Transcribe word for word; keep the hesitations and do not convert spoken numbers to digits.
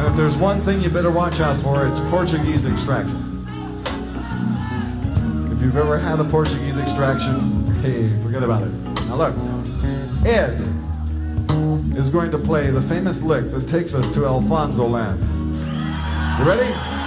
if there's one thing you better watch out for, it's Portuguese extraction. If you've ever had a Portuguese extraction, hey, forget about it. Now look, Ed is going to play the famous lick that takes us to Alfonso land. You ready?